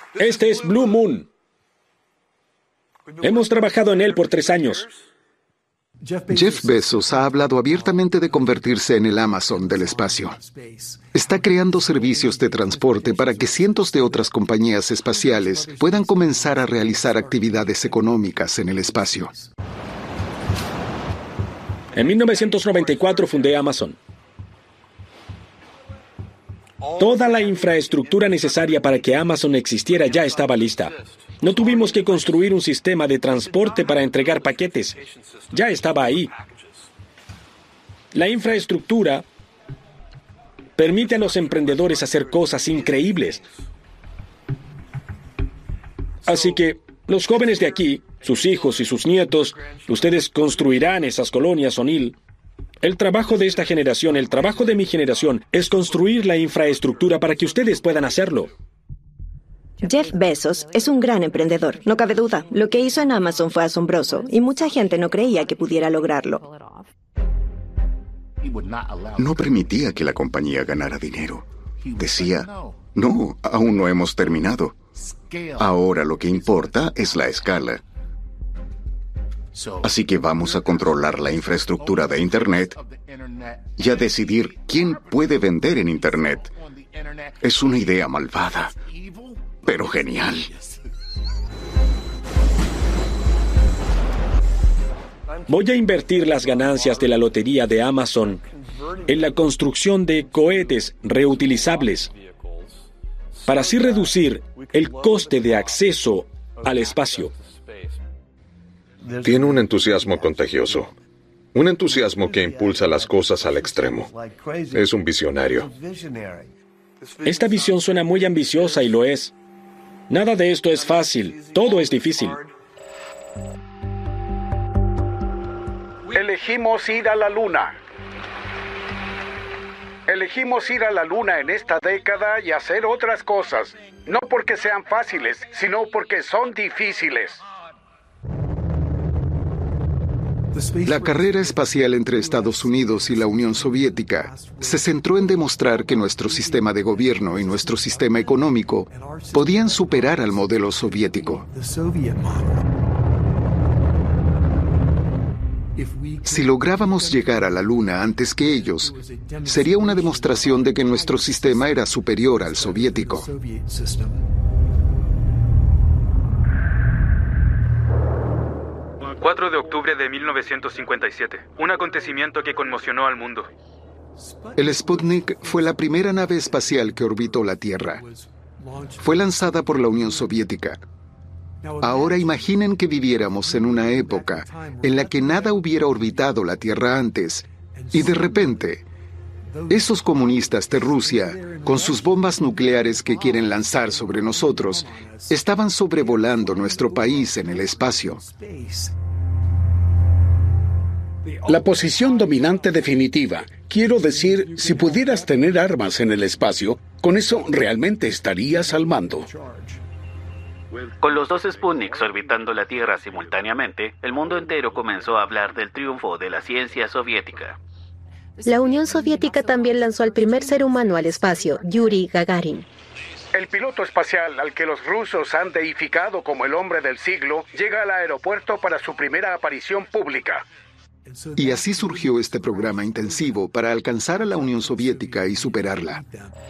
Este es Blue Moon. Hemos trabajado en él por 3 años. Jeff Bezos ha hablado abiertamente de convertirse en el Amazon del espacio. Está creando servicios de transporte para que cientos de otras compañías espaciales puedan comenzar a realizar actividades económicas en el espacio. En 1994 fundé Amazon. Toda la infraestructura necesaria para que Amazon existiera ya estaba lista. No tuvimos que construir un sistema de transporte para entregar paquetes. Ya estaba ahí. La infraestructura permite a los emprendedores hacer cosas increíbles. Así que los jóvenes de aquí, sus hijos y sus nietos, ustedes construirán esas colonias O'Neill. El trabajo de esta generación, el trabajo de mi generación, es construir la infraestructura para que ustedes puedan hacerlo. Jeff Bezos es un gran emprendedor, no cabe duda. Lo que hizo en Amazon fue asombroso y mucha gente no creía que pudiera lograrlo. No permitía que la compañía ganara dinero. Decía, no, aún no hemos terminado. Ahora lo que importa es la escala. Así que vamos a controlar la infraestructura de Internet y a decidir quién puede vender en Internet. Es una idea malvada, pero genial. Voy a invertir las ganancias de la lotería de Amazon en la construcción de cohetes reutilizables para así reducir el coste de acceso al espacio. Tiene un entusiasmo contagioso. Un entusiasmo que impulsa las cosas al extremo. Es un visionario. Esta visión suena muy ambiciosa y lo es. Nada de esto es fácil. Todo es difícil. Elegimos ir a la Luna. Elegimos ir a la Luna en esta década y hacer otras cosas. No porque sean fáciles, sino porque son difíciles. La carrera espacial entre Estados Unidos y la Unión Soviética se centró en demostrar que nuestro sistema de gobierno y nuestro sistema económico podían superar al modelo soviético. Si lográbamos llegar a la Luna antes que ellos, sería una demostración de que nuestro sistema era superior al soviético. 4 de octubre de 1957, un acontecimiento que conmocionó al mundo. El Sputnik fue la primera nave espacial que orbitó la Tierra. Fue lanzada por la Unión Soviética. Ahora imaginen que viviéramos en una época en la que nada hubiera orbitado la Tierra antes, y de repente, esos comunistas de Rusia, con sus bombas nucleares que quieren lanzar sobre nosotros, estaban sobrevolando nuestro país en el espacio. La posición dominante definitiva. Quiero decir, si pudieras tener armas en el espacio, con eso realmente estarías al mando. Con los 2 Sputniks orbitando la Tierra simultáneamente, el mundo entero comenzó a hablar del triunfo de la ciencia soviética. La Unión Soviética también lanzó al primer ser humano al espacio, Yuri Gagarin. El piloto espacial, al que los rusos han deificado como el hombre del siglo, llega al aeropuerto para su primera aparición pública. Y así surgió este programa intensivo para alcanzar a la Unión Soviética y superarla.